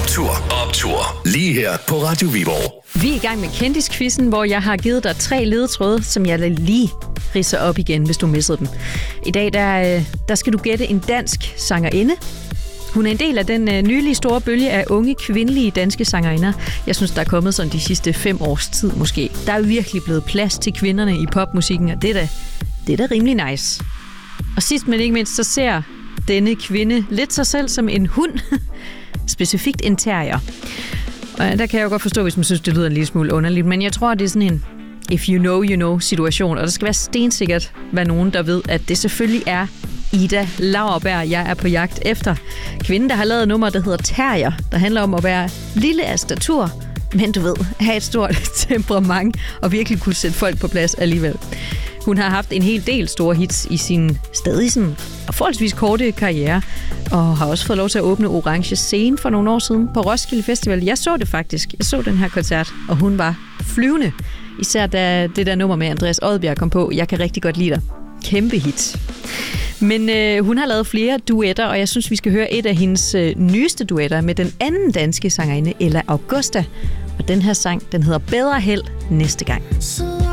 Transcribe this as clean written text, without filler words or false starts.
Optur. Lige her på Radio Viborg. Vi er i gang med Kendisquizzen, hvor jeg har givet dig 3 ledetråde, som jeg lige ridser op igen, hvis du missede dem. I dag der skal du gætte en dansk sangerinde. Hun er en del af den nylige store bølge af unge kvindelige danske sangerinder. Jeg synes, der er kommet sådan de sidste 5 års tid måske. Der er virkelig blevet plads til kvinderne i popmusikken, og det er da rimelig nice. Og sidst men ikke mindst, så ser denne kvinde lidt sig selv som en hund. Specifikt en terrier. Og der kan jeg jo godt forstå, hvis man synes, det lyder en lille smule underligt, men jeg tror, det er sådan en if you know situation, og der skal være stensikkert være nogen, der ved, at det selvfølgelig er Ida Lauerberg, jeg er på jagt efter. Kvinden, der har lavet nummer, der hedder Terrier, der handler om at være lille af statur, men du ved, have et stort temperament og virkelig kunne sætte folk på plads alligevel. Hun har haft en hel del store hits i sin stadig sådan forholdsvis korte karriere, og har også fået lov til at åbne Orange Scene for nogle år siden på Roskilde Festival. Jeg så det faktisk. Jeg så den her koncert, og hun var flyvende. Især da det der nummer med Andreas Odbjerg kom på. Jeg kan rigtig godt lide dig. Kæmpe hit. Men hun har lavet flere duetter, og jeg synes, vi skal høre et af hendes nyeste duetter med den anden danske sangerinde, Ella Augusta. Og den her sang, den hedder Bedre Held næste gang.